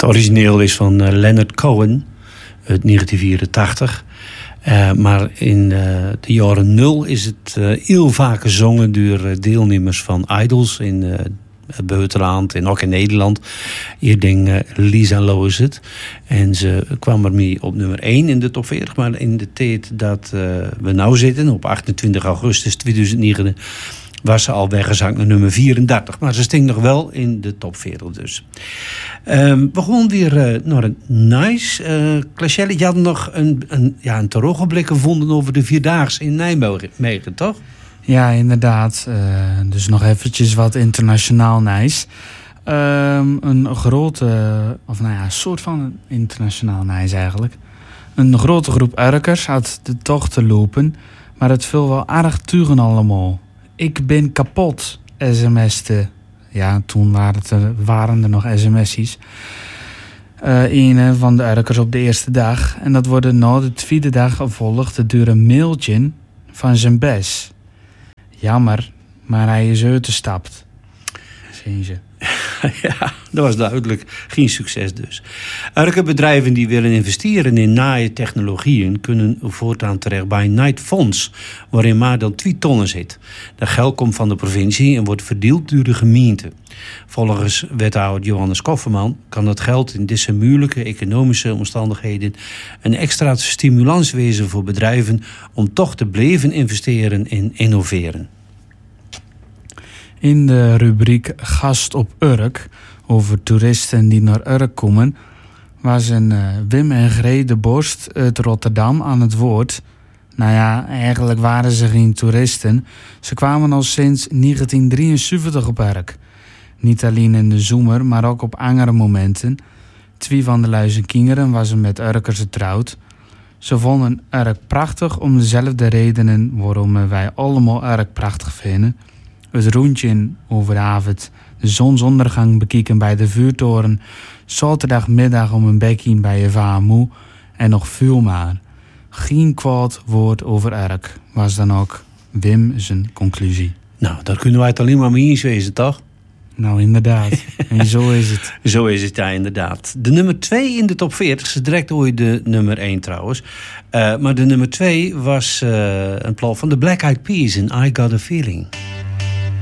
origineel is van Leonard Cohen uit 1984. Maar in de jaren 0 is het heel vaak gezongen door deelnemers van Idols in het buitenland en ook in Nederland. Hier denk Lisa Loos het. En ze kwam ermee op nummer 1 in de top 40. Maar in de tijd dat we nou zitten, op 28 augustus 2009... was ze al weggezakt naar nummer 34. Maar ze stinkt nog wel in de top 40 dus. We gaan weer naar een nice. Clashelle, je had nog een terugblik gevonden over de Vierdaagse in Nijmegen, toch? Ja, inderdaad. Dus nog eventjes wat internationaal nice. Een grote, een soort van internationaal nice eigenlijk. Een grote groep Urkers had de tocht te lopen, maar het viel wel aardig tugen allemaal. Ik ben kapot, sms'te. Ja, toen waren er nog sms'jes. Een van de Urkers op de eerste dag. En dat wordt na de tweede dag gevolgd door een mailtje van zijn bes. Jammer, maar hij is uitgestapt. Zien ze. Ja, dat was duidelijk. Geen succes dus. Elke bedrijven die willen investeren in naaie technologieën kunnen voortaan terecht bij een Nijtfonds, waarin maar dan 2 tonnen zit. Dat geld komt van de provincie en wordt verdeeld door de gemeente. Volgens wethouder Johannes Kofferman kan dat geld in deze moeilijke economische omstandigheden een extra stimulans wezen voor bedrijven om toch te blijven investeren en innoveren. In de rubriek Gast op Urk, over toeristen die naar Urk komen, was Wim en Gree de Borst uit Rotterdam aan het woord. Nou ja, eigenlijk waren ze geen toeristen. Ze kwamen al sinds 1973 op Urk. Niet alleen in de zomer, maar ook op andere momenten. 2 van de luizen kinderen waren met Urkers getrouwd. Ze vonden Urk prachtig om dezelfde redenen waarom wij allemaal Urk prachtig vinden. Het rondje over de avond, de zonsondergang bekijken bij de vuurtoren, zaterdagmiddag om een bekje bij je vamoe en nog veel maar. Geen kwaad woord over Urk, was dan ook Wim zijn conclusie. Nou, daar kunnen wij het alleen maar mee eens wezen, toch? Nou, inderdaad. En zo is het. Zo is het, ja, inderdaad. De nummer 2 in de top 40 is direct ooit de nummer 1 trouwens. Maar de nummer 2 was een plaat van de Black Eyed Peas in I Got a Feeling.